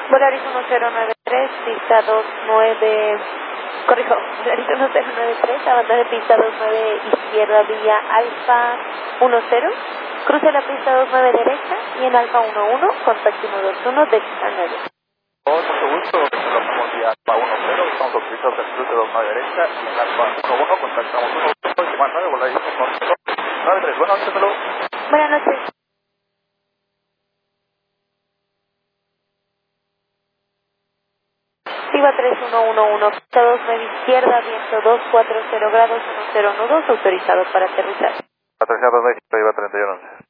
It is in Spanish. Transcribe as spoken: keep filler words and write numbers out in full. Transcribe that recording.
Volaris uno cero nueve tres, pista dos nueve, corrijo, Volaris uno cero nueve tres, abandona de pista dos nueve izquierda vía Alfa uno cero, cruce la pista dos nueve derecha y en Alfa uno uno, contacto uno dos uno, Delta nueve. Mucho gusto, contactamos vía Alfa uno cero, estamos autorizados al cruce dos nueve derecha y en Alfa uno uno, contactamos uno dos uno, y más nueve, Volaris uno cero nueve tres, buenas noches, hello. Buenas noches. Viva tres uno uno uno, pista dos nueve izquierda, viento dos cuatro cero grados, uno cero uno dos, autorizado para aterrizar. Aterrizado dos, Viva treinta y uno once.